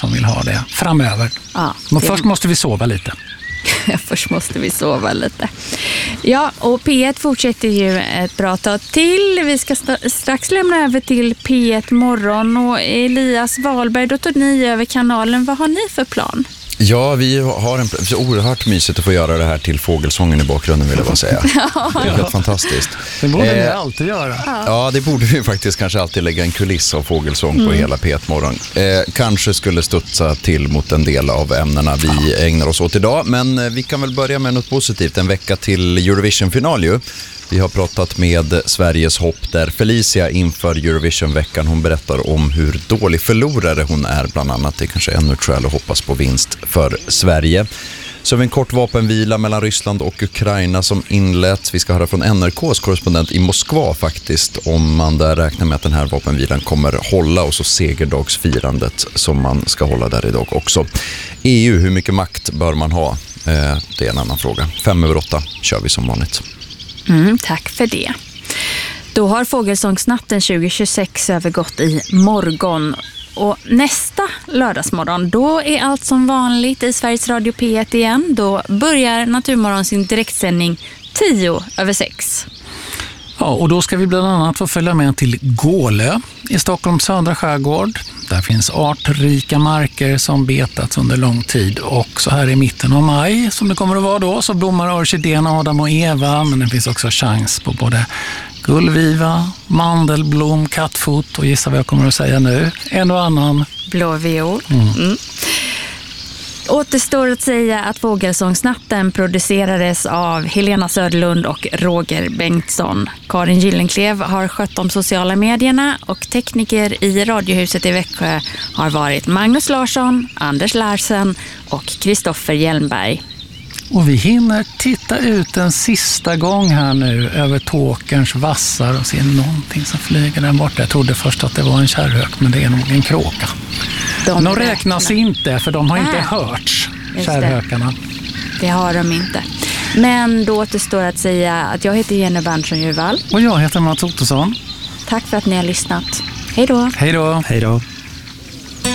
som vill ha det framöver. Ja, Men först måste vi sova lite. Först måste vi sova lite. Ja, och P1 fortsätter ju ett bra tag till. Vi ska strax lämna över till P1 Morgon. Och Elias Wahlberg, då tog ni över kanalen. Vad har ni för plan? Ja, vi har så oerhört mysigt att få göra det här till fågelsången i bakgrunden, vill jag bara säga. Det är helt fantastiskt. Det borde vi alltid göra. Ja, det borde vi faktiskt kanske alltid lägga en kuliss av fågelsång på hela P1 Morgon. Kanske skulle studsa till mot en del av ämnena vi ägnar oss åt idag. Men vi kan väl börja med något positivt. En vecka till Eurovision-final ju. Vi har pratat med Sveriges hopp där Felicia inför Eurovision-veckan. Hon berättar om hur dålig förlorare hon är bland annat. Det är kanske ännu ett skäl att hoppas på vinst för Sverige. Så har vi en kort vapenvila mellan Ryssland och Ukraina som inleds. Vi ska höra från NRKs korrespondent i Moskva faktiskt om man där räknar med att den här vapenvilan kommer hålla, och så segerdagsfirandet som man ska hålla där idag också. EU, hur mycket makt bör man ha? Det är en annan fråga. 5/8 kör vi som vanligt. Tack för det. Då har Fågelsångsnatten 2026 övergått i morgon. Och nästa lördagsmorgon, då är allt som vanligt i Sveriges Radio P1 igen. Då börjar Naturmorgon sin direktsändning 5:10. Ja, och då ska vi bland annat få följa med till Gålö i Stockholms södra skärgård. Där finns artrika marker som betats under lång tid, och så här i mitten av maj som det kommer att vara då så blommar orkidén Adam och Eva, men det finns också chans på både gullviva, mandelblom, kattfot och gissa vad jag kommer att säga nu, en och annan blåviol. Återstår att säga att Fågelsångsnatten producerades av Helena Söderlund och Roger Bengtsson. Karin Gyllenklev har skött de sociala medierna, och tekniker i Radiohuset i Växjö har varit Magnus Larsson, Anders Larsen och Kristoffer Hjelmberg. Och vi hinner titta ut en sista gång här nu över Tåkerns vassar och se någonting som flyger där borta. Jag trodde först att det var en kärrhök, men det är nog en kråka. De räknas inte, för de har inte hörts, kärrhökarna. Det har de inte. Men då återstår att säga att jag heter Jenny Berntsson-Juvall. Och jag heter Mats Ottosson. Tack för att ni har lyssnat. Hej då. Hej då. Hej då.